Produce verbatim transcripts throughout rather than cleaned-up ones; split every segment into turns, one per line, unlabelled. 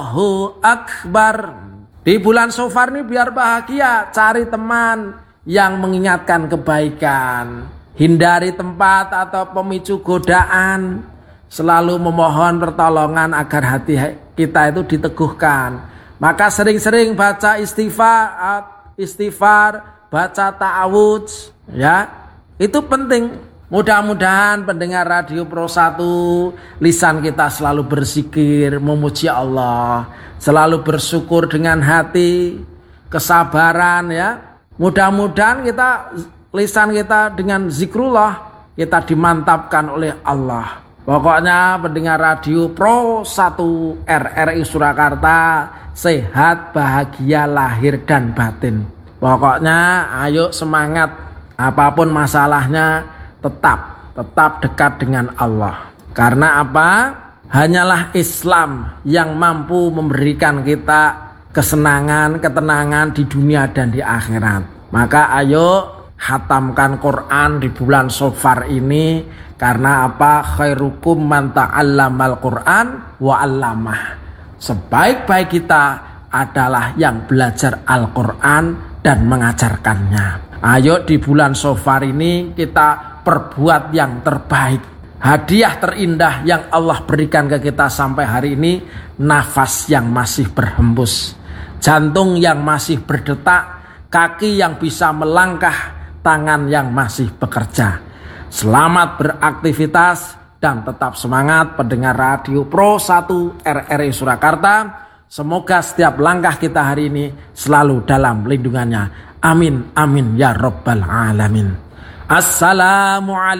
Allahu Akbar. Di bulan Safar ini biar bahagia, cari teman yang mengingatkan kebaikan, hindari tempat atau pemicu godaan, selalu memohon pertolongan agar hati kita itu diteguhkan. Maka sering-sering baca istighfar, istighfar, baca ta'awudz, ya. Itu penting. Mudah-mudahan pendengar Radio Pro satu, lisan kita selalu berzikir, memuji Allah, selalu bersyukur dengan hati, kesabaran, ya. Mudah-mudahan kita lisan kita dengan zikrullah kita dimantapkan oleh Allah. Pokoknya pendengar Radio Pro satu R R I Surakarta sehat, bahagia lahir dan batin. Pokoknya ayo semangat, apapun masalahnya tetap tetap dekat dengan Allah. Karena apa? Hanyalah Islam yang mampu memberikan kita kesenangan, ketenangan di dunia dan di akhirat. Maka ayo hatamkan Quran di bulan Safar ini. Karena apa? Khairukum man ta'allamal Quran wa 'allamah. Sebaik-baik kita adalah yang belajar Al-Quran dan mengajarkannya. Ayo di bulan Safar ini kita perbuat yang terbaik. Hadiah terindah yang Allah berikan ke kita sampai hari ini, nafas yang masih berhembus, jantung yang masih berdetak, kaki yang bisa melangkah, tangan yang masih bekerja. Selamat beraktivitas dan tetap semangat pendengar Radio Pro satu R R I Surakarta. Semoga setiap langkah kita hari ini selalu dalam lindungannya. Amin, amin ya Rabbal Alamin.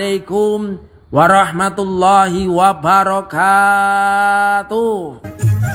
Assalamualaikum warahmatullahi wabarakatuh.